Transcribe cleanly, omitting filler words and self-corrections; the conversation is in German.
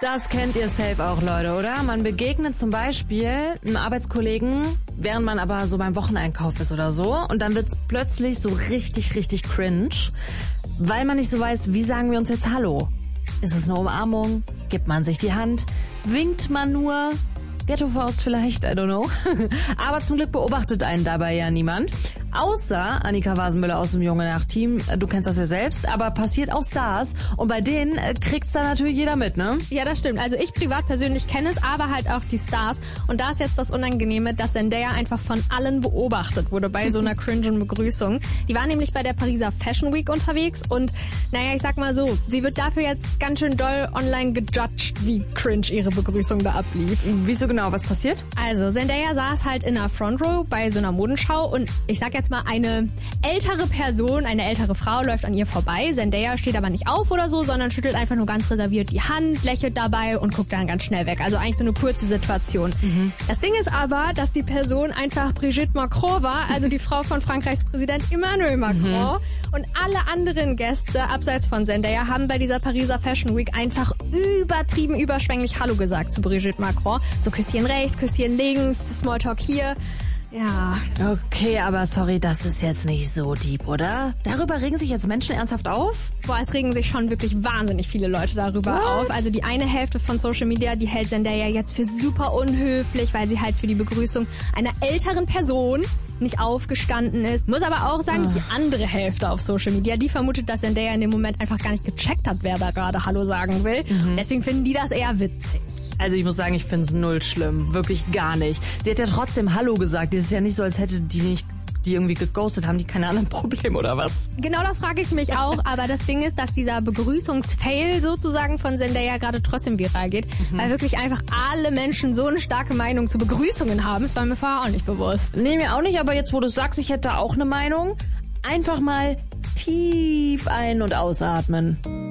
Das kennt ihr safe auch, Leute, oder? Man begegnet zum Beispiel einem Arbeitskollegen, während man aber so beim Wocheneinkauf ist oder so. Und dann wird's plötzlich so richtig, richtig cringe, weil man nicht so weiß, wie sagen wir uns jetzt Hallo? Ist es eine Umarmung? Gibt man sich die Hand? Winkt man nur? Ghetto-Faust vielleicht, I don't know. Aber zum Glück beobachtet einen dabei ja niemand. Außer Annika Wasenmüller aus dem Junge Nacht-Team. Du kennst das ja selbst, aber passiert auch Stars. Und bei denen kriegt's da natürlich jeder mit, ne? Ja, das stimmt. Also ich privat persönlich kenne es, aber halt auch die Stars. Und da ist jetzt das Unangenehme, dass Zendaya einfach von allen beobachtet wurde bei so einer cringen Begrüßung. Die war nämlich bei der Pariser Fashion Week unterwegs und naja, ich sag mal so, sie wird dafür jetzt ganz schön doll online gejudged, wie cringe ihre Begrüßung da ablief. Wieso genau? Was passiert? Also Zendaya saß halt in der Front Row bei so einer Modenschau und ich sag jetzt mal, eine ältere Person, eine ältere Frau läuft an ihr vorbei. Zendaya steht aber nicht auf oder so, sondern schüttelt einfach nur ganz reserviert die Hand, lächelt dabei und guckt dann ganz schnell weg. Also eigentlich so eine kurze Situation. Das Ding ist aber, dass die Person einfach Brigitte Macron war, also die Frau von Frankreichs Präsident Emmanuel Macron. Und alle anderen Gäste, abseits von Zendaya, haben bei dieser Pariser Fashion Week einfach übertrieben überschwänglich Hallo gesagt zu Brigitte Macron. So Küsschen rechts, Küsschen links, Smalltalk hier. Ja. Okay, aber sorry, das ist jetzt nicht so deep, oder? Darüber regen sich jetzt Menschen ernsthaft auf? Boah, es regen sich schon wirklich wahnsinnig viele Leute darüber auf. Also die eine Hälfte von Social Media, die hält Zendaya jetzt für super unhöflich, weil sie halt für die Begrüßung einer älteren Person nicht aufgestanden ist. Muss aber auch sagen, die andere Hälfte auf Social Media, die vermutet, dass Zendaya in dem Moment einfach gar nicht gecheckt hat, wer da gerade Hallo sagen will. Deswegen finden die das eher witzig. Also ich muss sagen, ich find's null schlimm. Wirklich gar nicht. Sie hat ja trotzdem Hallo gesagt. Es ist ja nicht so, als hätte die irgendwie geghostet, haben die keine anderen Probleme oder was? Genau das frage ich mich auch, aber das Ding ist, dass dieser Begrüßungsfail sozusagen von Zendaya gerade trotzdem viral geht, weil wirklich einfach alle Menschen so eine starke Meinung zu Begrüßungen haben. Das war mir vorher auch nicht bewusst. Nee, mir auch nicht, aber jetzt, wo du sagst, ich hätte auch eine Meinung, einfach mal tief ein- und ausatmen.